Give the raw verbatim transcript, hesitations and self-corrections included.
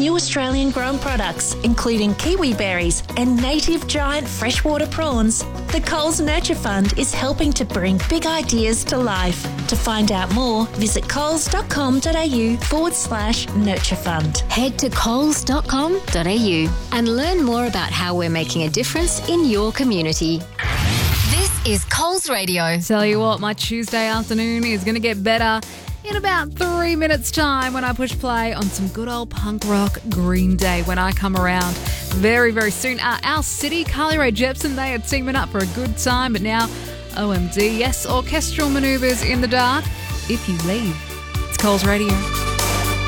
new Australian grown products, including kiwi berries and native giant freshwater prawns, the Coles Nurture Fund is helping to bring big ideas to life. To find out more, visit coles.com.au forward slash nurture fund. Head to coles dot com dot a u and learn more about how we're making a difference in your community. This is Coles Radio. Tell you what, my Tuesday afternoon is going to get better in about three minutes' time when I push play on some good old punk rock Green Day when I come around very, very soon. Uh, Our City, Carly Rae Jepsen, they are teaming up for a good time, but now O M D, yes, orchestral manoeuvres in the dark if you leave. It's Coles Radio.